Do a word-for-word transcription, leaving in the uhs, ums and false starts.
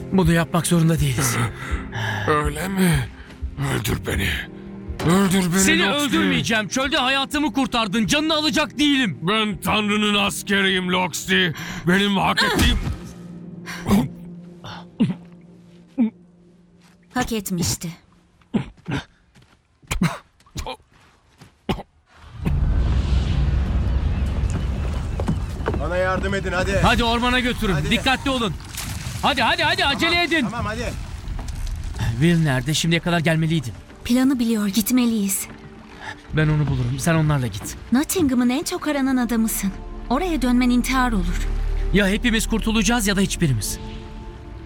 Bunu yapmak zorunda değiliz. Öyle mi? Öldür beni. Öldür beni Seni Loxley. öldürmeyeceğim. Çölde hayatımı kurtardın. Canını alacak değilim. Ben Tanrı'nın askeriyim Loxley. Benim hak ettiğim... Hak etmişti. Bana yardım edin hadi. Hadi ormana götürün. Hadi. Dikkatli olun. Hadi hadi hadi acele edin. Tamam hadi. Will nerede? Şimdiye kadar gelmeliydim. Planı biliyor, gitmeliyiz. Ben onu bulurum. Sen onlarla git. Nottingham'ın en çok aranan adamısın. Oraya dönmen intihar olur. Ya hepimiz kurtulacağız ya da hiçbirimiz.